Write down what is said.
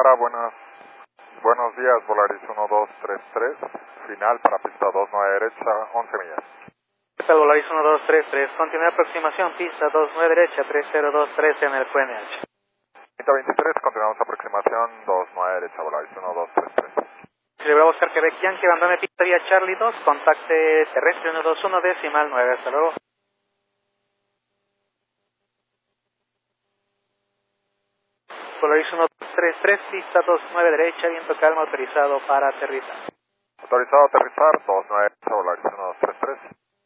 Guadalajara, buenos días, Volaris 1233, final para pista 29 derecha, 11 millas. ¿Qué tal, Volaris 1233? Continúa aproximación, pista 29 derecha, 3023 en el QNH. Pista 23, continuamos aproximación 29 derecha, Volaris 1233. Celebra Oscar Quebec Yankee, abandone pista vía Charlie 2, contacte terrestre 121 decimal 9, hasta luego. Volaris 1233, pista 29 derecha, viento calma, autorizado para aterrizar. Autorizado a aterrizar, 29 derecha, Volaris 1233.